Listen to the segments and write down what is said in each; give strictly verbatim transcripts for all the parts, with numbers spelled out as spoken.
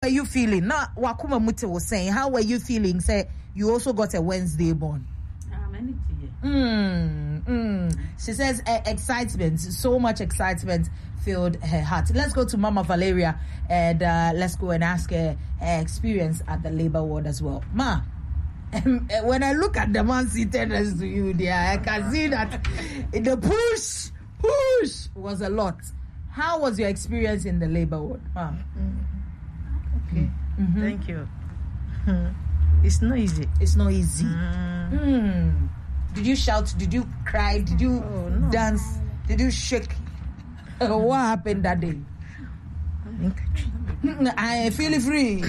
you feeling? Now, Wakuma Mute was saying, how were you feeling? Say you also got a Wednesday born. Mm, mm. She says uh, excitement, so much excitement filled her heart. Let's go to Mama Valeria and uh, let's go and ask her her experience at the labor ward as well. Ma, when I look at the man seated next to you there, I can see that the push, push was a lot. How was your experience in the labor ward, Ma? Okay, mm-hmm. Thank you. It's not easy. It's not easy. Mm. Mm. Did you shout? Did you cry? Did you oh, no. dance? Did you shake? Uh, what happened that day? I feel free.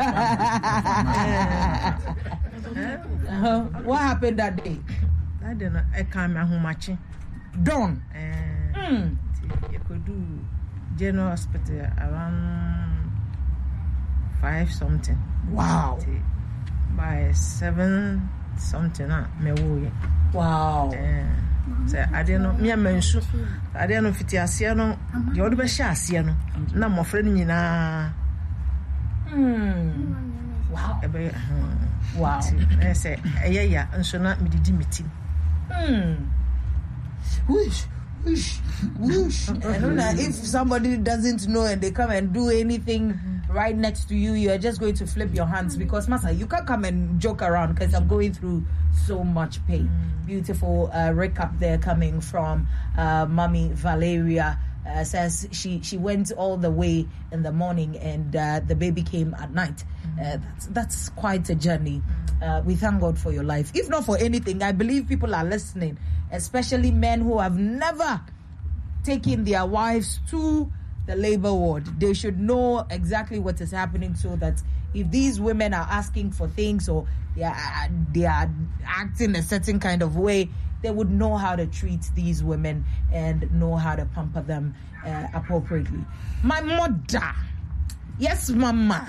uh, what happened that day? I don't know. I can't remember how much. Done. Mm. You could do general hospital around five something. Wow. By seven something. Uh, me wo. Wow. Uh, so I don't know. Me a mensu. I don't know if it's Asia no. You ought to be sure Asia no. Na my friend ni na. Hmm. Wow. Wow. I say, yeah, yeah. And so not me the meeting. Hmm. Whoosh, whoosh, whoosh. I don't know if somebody doesn't know and they come and do anything right next to you, you are just going to flip your hands because, Masa, you can't come and joke around because I'm going through so much pain. Mm. Beautiful uh, recap there coming from uh, Mommy Valeria. Uh, says she she went all the way in the morning and uh, the baby came at night. Mm. Uh, that's that's quite a journey. Uh, we thank God for your life. If not for anything, I believe people are listening, especially men who have never taken their wives to the labor ward. They should know exactly what is happening so that if these women are asking for things or they are, they are acting a certain kind of way, they would know how to treat these women and know how to pamper them uh, appropriately. My mother, yes, Mama.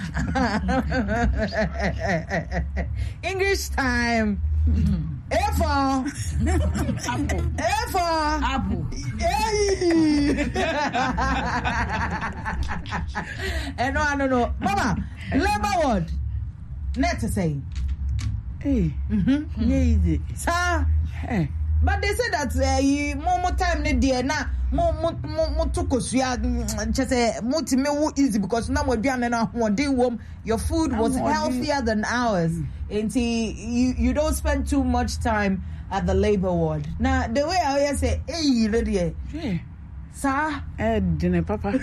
English time. A for apple. A for apple. Hey. And no, I don't know, Mama. Labor ward. Net to say. Hey. Mm-hmm. Easy. Sir. Hey. But they say that uh, you more more time ne dear na more more more to kosia just say multi me easy because now we are na one your food was healthier than ours. And you you don't spend too much time at the labor ward. Now the way I say, hey, ready, yeah, sir, eh, dinner, Papa,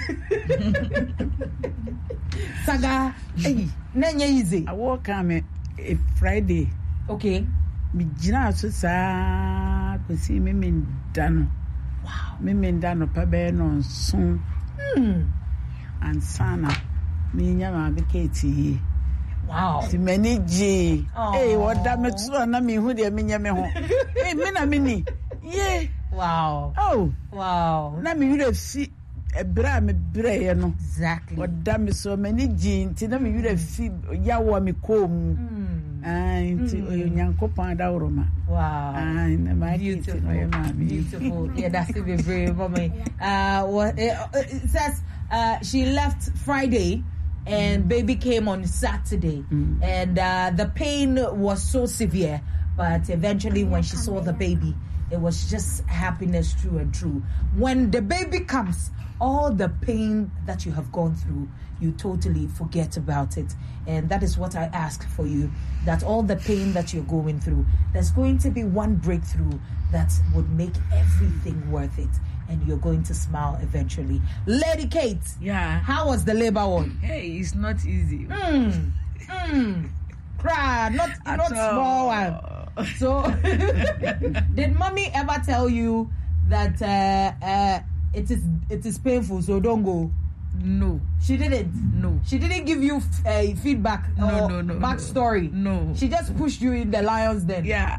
saga, hey, nanya easy. I walk on a Friday. Okay. Me jina so sa ko si me me dano. Wow. Me me dano pa be no so. Hmm. And sana me nya ma be keti. Wow. Ti mani ji. Eh, what da me so na me hu de me nya me ho. Eh, me na me ni. Yeah. Wow. Oh. Wow. Na me hu fi e bra me bra ye no. Exactly. What da me so mani ji ti na me hu fi ya wo me kom. Hmm. Ai, ti Onyankopon da woroma. Wow. Ai, na ma beautiful. Beautiful. Yeah, that's the very mommy. Uh, what it, it says uh, she left Friday and mm. baby came on Saturday. Mm. And uh, the pain was so severe, but eventually when she saw the baby, it was just happiness true and true. When the baby comes, all the pain that you have gone through, you totally forget about it. And that is what I ask for you, that all the pain that you're going through, there's going to be one breakthrough that would make everything worth it. And you're going to smile eventually. Lady Kate, yeah, how was the labor one? Hey, it's not easy. Mm, mm, cry, not, not small one. So, did mommy ever tell you that uh, uh, it is it is painful, so don't go? No, she didn't. No, she didn't give you uh, feedback no, or no, no, backstory. No, she just pushed you in the lion's den. Yeah.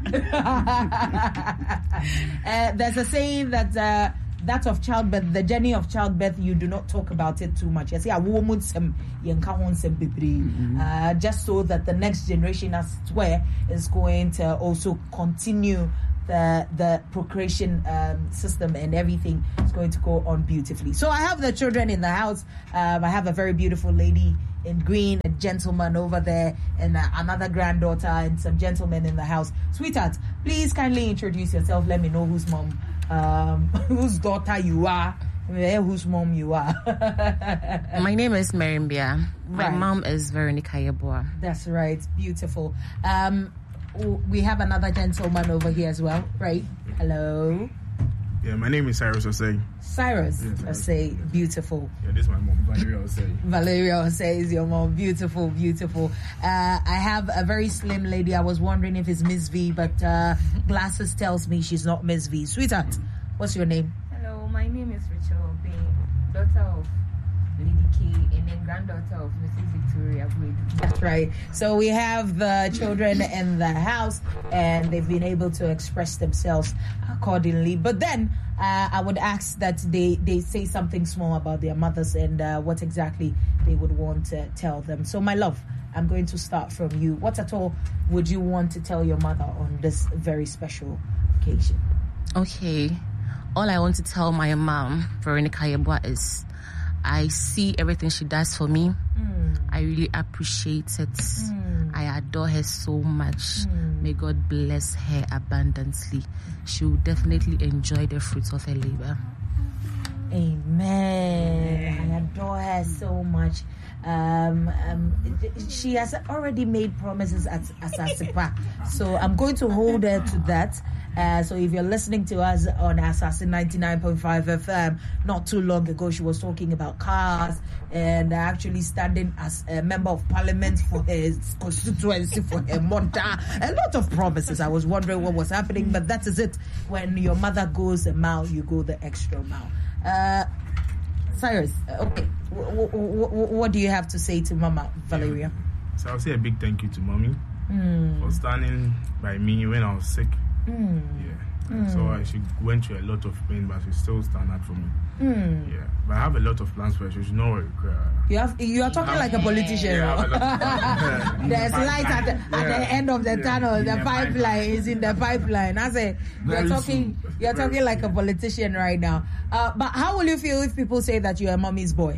uh, there's a saying that uh, that of childbirth, the journey of childbirth, you do not talk about it too much. Yes, yeah, uh, just so that the next generation, as it were, is going to also continue the the procreation um, system, and everything is going to go on beautifully. So I have the children in the house. Um, I have a very beautiful lady in green, a gentleman over there, and uh, another granddaughter, and some gentlemen in the house. Sweetheart, please kindly introduce yourself. Let me know whose mom, um, whose daughter you are, whose mom you are. My name is Marimbia. My Right. mom is Veronica Yeboah. That's right. Beautiful. Um, w- we have another gentleman over here as well, right? Hello. Yeah, my name is Cyrus Osei. Cyrus, Yes, let's say beautiful. Yeah, this is my mom, Valeria Osei. Valeria says your mom, beautiful, beautiful. Uh, I have a very slim lady. I was wondering if it's Miss V, but uh, glasses tells me she's not Miss V. Sweetheart, what's your name? Hello, my name is Rachel Obe, daughter of Lady K and then granddaughter of Missus Victoria Boyd. That's right. So we have the children in the house, and they've been able to express themselves accordingly. But then uh, I would ask that they, they say something small about their mothers and uh, what exactly they would want to tell them. So, my love, I'm going to start from you. What at all would you want to tell your mother on this very special occasion? Okay. All I want to tell my mom, Veronica Yeboah, is I see everything she does for me. Mm. I really appreciate it. Mm. I adore her so much. Mm. May God bless her abundantly. She will definitely enjoy the fruits of her labor. Amen. I adore her so much. Um, um, she has already made promises at Asasipa, so I'm going to hold her to that. Uh, so if you're listening to us on Assassin ninety-nine point five F M, not too long ago she was talking about cars and actually standing as a member of parliament for her constituency, for her mother. A lot of promises. I was wondering what was happening, but that is it. When your mother goes a mile, you go the extra mile. Uh, Cyrus, okay, w- w- w- what do you have to say to Mama Valeria? So I'll say a big thank you to mommy Mm. for standing by me when I was sick. Mm. Yeah. Mm. So I, she went through a lot of pain, but she still stand up for me. Mm. Yeah. But I have a lot of plans for her. She should know what You have you are talking like a politician. Yeah, I have a lot of plans. There's light at the, at the Yeah. end of the Yeah. tunnel. The Yeah, pipeline pipeline. is in the pipeline. I say you're Very talking soon. you're Very talking like a soon. politician right now. Uh, but how will you feel if people say that you're a mommy's boy?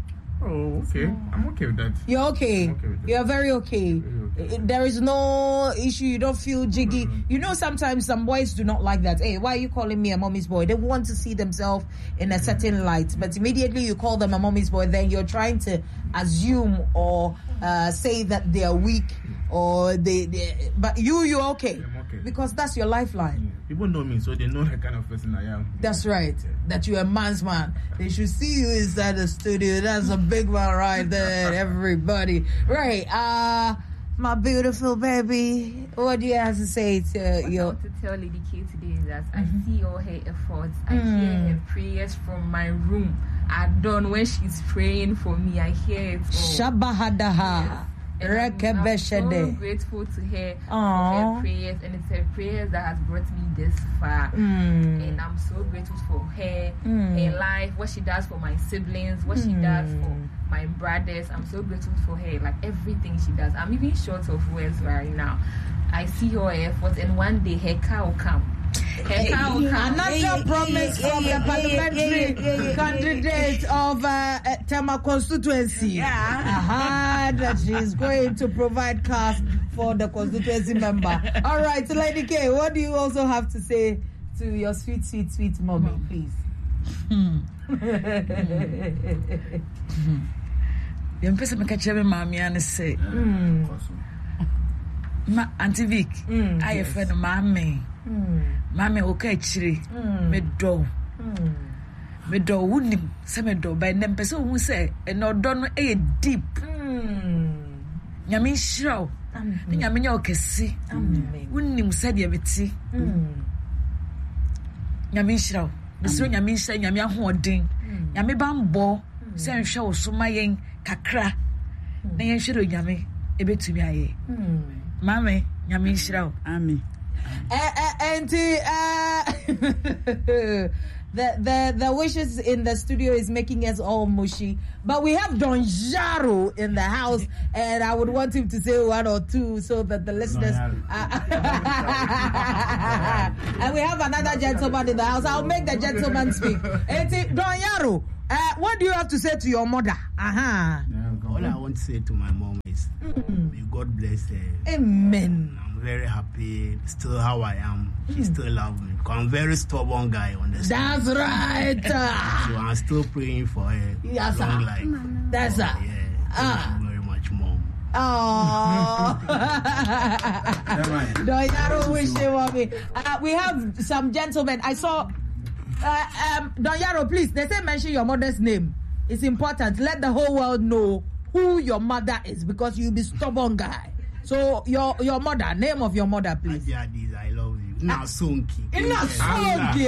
Oh, okay. I'm okay with that. You're okay. I'm okay with that. You're very okay. Very okay. There is no issue. You don't feel jiggy. You know, sometimes some boys do not like that. Hey, why are you calling me a mommy's boy? They want to see themselves in a certain light. But immediately you call them a mommy's boy, then you're trying to assume or uh, say that they are weak or they, they. But you, you're okay. I'm okay. Because that's your lifeline. Yeah. People know me, so they know the kind of person I am. That's right. That you're a man's man. They should see you inside the studio. That's a big one right there, everybody. Right. Uh, my beautiful baby. What do you have to say to What I your... want to tell Lady K today is that Mhm. I see all her efforts. I Mm. hear her prayers from my room. At dawn when she's praying for me, I hear it all. Shabahadaha. And I'm, I'm so Rekebeshede. grateful to her for Aww. her prayers, and it's her prayers that has brought me this far. Mm. And I'm so grateful for her, Mm. her life, what she does for my siblings, what she does for Mm. my brothers. I'm so grateful for her, like everything she does. I'm even short of words right now. I see her efforts, and one day her car will come. Her car will come. Another promise from the parliamentary candidate of uh, uh, Tema constituency. Yeah. Uh-huh, that she's going to provide cars for the constituency member. All right, Lady K, what do you also have to say to your sweet, sweet, sweet mommy, please? yɛmpɛ sɛ meka kyerɛ me maamea ne sɛ Mm. ma Auntie Vic Mm, ayɛ yes. fɛ no maame Mm. maame woka akyire Mm. medɔ wo Mm. medɔ wo wonim sɛ medɔ wo bɛɛ nnɛ mpɛ sɛ wohu sɛ ɛnɛ ɔdɔ no ɛyɛ deep Mm. nyame nhyira wo ne nyame nyɛ wo kɛse Amen. wonim sɛdeɛ mete Mm. nyame nhyira wo mesrɛ nyame nhyira nyame ahoɔden nyame bambɔ sɛ nhwɛ wo so ma yɛn kakra na yɛnhwɛ dɛ nyame ɛbɛtumi ayɛ Mm. maame nyame nhyira wo Amen. Uh, uh, and uh, the the the wishes in the studio is making us all mushy, but we have Don Jaro in the house, and I would want him to say one or two so that the listeners. Uh, and we have another gentleman in the house. I'll make the gentleman speak. And Don Jaro, uh, what do you have to say to your mother? Uh huh. All I want to say to my mom is, mm. may God bless her. Amen. I'm very happy, still how I am. She mm. still loves me. Because I'm a very stubborn guy on the That's right. So I'm still praying for her. Yes, sir. Long life. That's so, right. Yeah. Ah. Thank you very much, Mom. Oh, Donyaro wish you mommy. Uh, we have some gentlemen. I saw. Uh, um, Donyaro, please. They say mention your mother's name. It's important. Let the whole world know who your mother is because you'll be stubborn guy. So your your mother, name of your mother, please. Yeah, this I love you. Now Sonki. Now Sonki.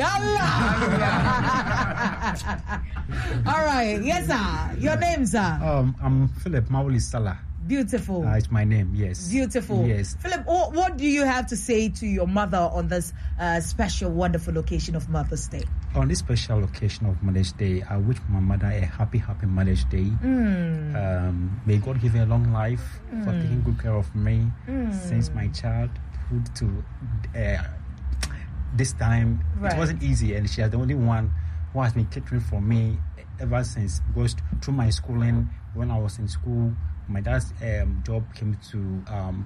Allah. All right. Yes, sir. Your name, sir. Um, I'm Philip Mauli Salah. Beautiful. Uh, it's my name, yes. Beautiful. Yes. Philip, what, what do you have to say to your mother on this uh, special, wonderful occasion of Mother's Day? On this special occasion of Mother's Day, I wish my mother a happy, happy Mother's Day. Mm. Um, may God give her a long life mm. for taking good care of me mm. since my childhood to uh, this time. Right. It wasn't easy, and she is the only one who has been catering for me ever since. Because through my schooling, when I was in school, my dad's um, job came to um,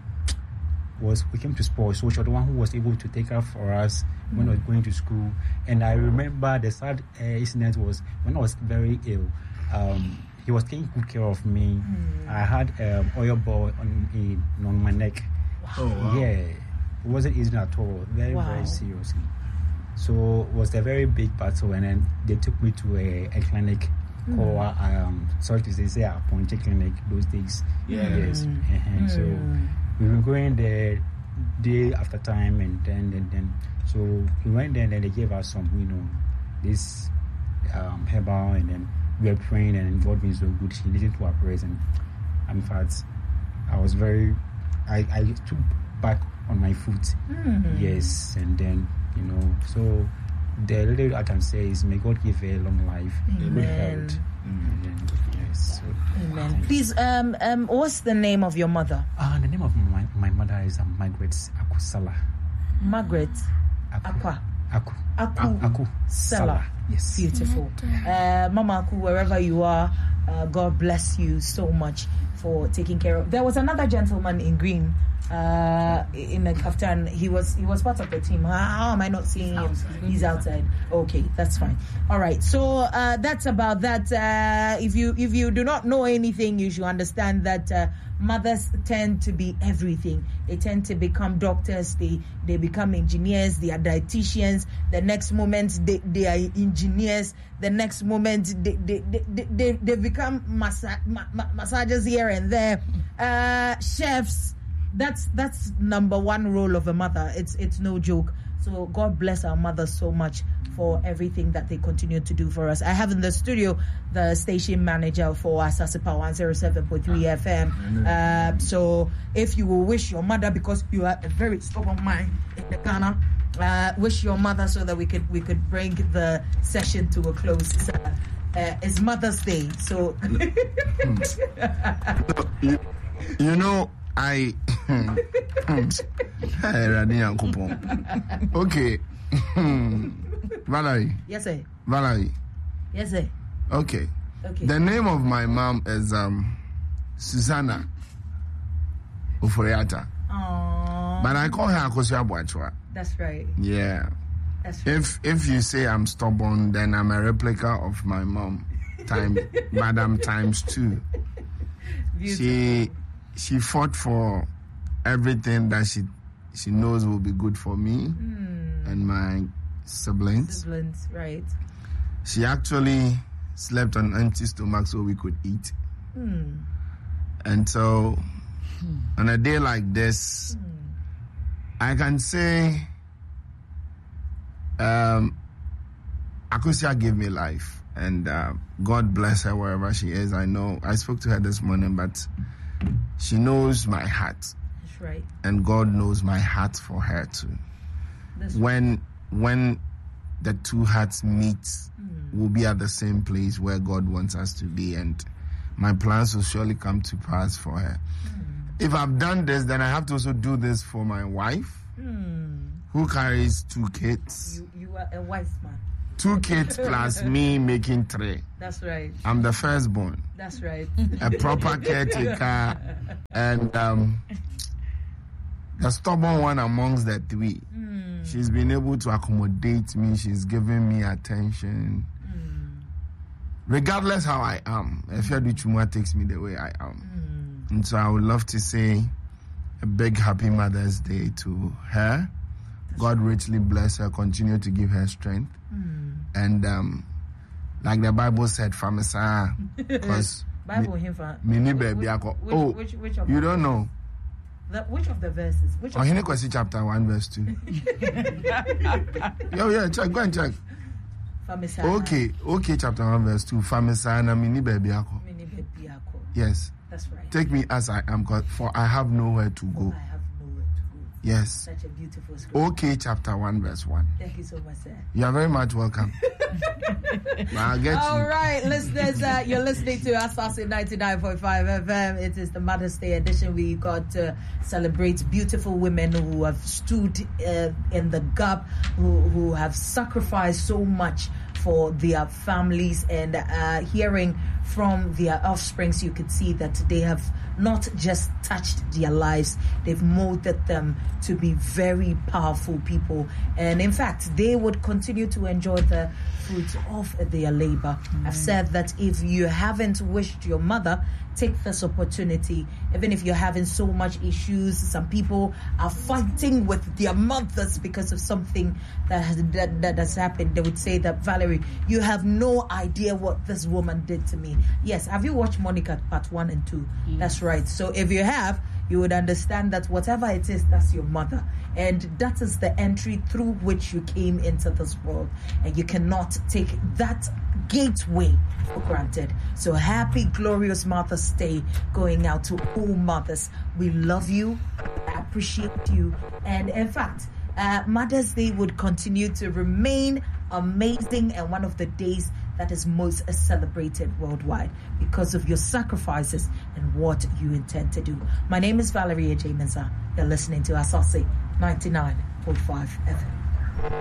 was we came to sports, so she was the one who was able to take care for us mm. when I was going to school. And I remember the sad uh, incident was when I was very ill. Um, he was taking good care of me. Mm. I had um, oil ball on in, on my neck. Wow. Oh, wow. Yeah, it wasn't easy at all. Very wow. very seriously. So it was a very big battle, and then they took me to a, a clinic. Mm. Or um, sorry to say, say a Ponche clinic those days. Yeah. Yes. Mm. Uh-huh. So we were going there day after time, and then and then so we went there, and then they gave us some, you know, this um, herbal, and then we were praying, and God being so good, He listened to our prayers, and in fact, I was very, I I took back on my feet. Mm. Yes, and then you know so. The little I can say is, may God give her a long life, Amen. Good health. Amen. Yes. So, Amen. Please, um, um, what's the name of your mother? Uh, the name of my, my mother is uh, Margaret Akusala. Margaret Aqua. Aku. Aku. Aku. Sala. Yes. Beautiful. Uh, Mama Aku, wherever you are, uh, God bless you so much for taking care of. There was another gentleman in green. Uh, in the kaftan, he was he was part of the team. How am I not seeing him? He's outside. Okay, that's fine. All right, so uh, that's about that. Uh, if you if you do not know anything, you should understand that uh, mothers tend to be everything. They tend to become doctors. They they become engineers. They are dietitians. The next moment they, they are engineers. The next moment they they they, they, they become massa- ma- ma- massagers here and there. Uh, chefs. That's that's number one role of a mother. It's it's no joke. So God bless our mothers so much for everything that they continue to do for us. I have in the studio the station manager for Asasipa one oh seven point three F M. Uh, so if you will wish your mother, because you are a very stubborn mind in the Ghana, uh, wish your mother so that we could we could bring the session to a close. It's, uh, uh, it's Mother's Day, so you, you know. I okay. Valerie. Yes, sir. Valerie. Yes, sir. Okay. Okay. The name of my mom is um Susanna Oforiata. Aww. But I call her Akosia Boachwa. That's right. Yeah. That's right. If if you say I'm stubborn, then I'm a replica of my mom, time Madam times two. Beautiful. She She fought for everything that she she knows will be good for me mm. and my siblings. Siblings, right. She actually slept on empty stomach so we could eat. Mm. And so mm. on a day like this, mm. I can say um, Akosia gave me life. And uh, God bless her wherever she is. I know I spoke to her this morning, but she knows my heart. That's right. And God knows my heart for her too. That's when right. when the two hearts meet, mm. we'll be at the same place where God wants us to be, and my plans will surely come to pass for her. Mm. If I've done this, then I have to also do this for my wife, mm. who carries two kids. You, you are a wise man. two kids plus me making three. That's right. I'm the firstborn. That's right. A proper caretaker, and um, the stubborn one amongst the three. Mm. She's been able to accommodate me. She's giving me attention. Mm. Regardless how I am, Efeadu Chuma takes me the way I am. Mm. And so I would love to say a big happy Mother's Day to her. That's God right. richly bless her, continue to give her strength. Mm. And um, like the Bible said, Famisa, because Bible me, him for me ni baby ako. Oh, which, which of you don't know. The, which of the verses? Which oh, here Kwesi chapter one, verse two. Yo, yeah, check, go and check. Famisa. Okay, okay, chapter one, verse two. Famisa na me ni baby ako. Me ni baby ako. Yes. That's right. Take me as I am, for I have nowhere to go. Oh, I have nowhere to go. Yes. Such a beautiful scripture. Okay, chapter one, verse one. Thank you so much, sir. You are very much welcome. I'll get All you. right, listeners, uh, you're listening to Assassin ninety-nine point five F M. It is the Mother's Day edition. We got to celebrate beautiful women who have stood uh, in the gap, who, who have sacrificed so much for their families, and uh, hearing from their offsprings, you could see that they have not just touched their lives, they've molded them to be very powerful people. And in fact, they would continue to enjoy the fruits of their labor. Mm-hmm. I've said that if you haven't wished your mother, take this opportunity. Even if you're having so much issues, some people are fighting with their mothers because of something that has that, that has happened. They would say that, Valerie, you have no idea what this woman did to me. Yes, have you watched Monica part one and two? Yes. That's right. So if you have, you would understand that whatever it is, that's your mother. And that is the entry through which you came into this world. And you cannot take that gateway for granted. So happy, glorious Mother's Day going out to all mothers. We love you, appreciate you. And in fact, uh, Mother's Day would continue to remain amazing and one of the days that is most celebrated worldwide because of your sacrifices and what you intend to do. My name is Valerie J. Mensah. You're listening to Asase ninety-nine point five F M.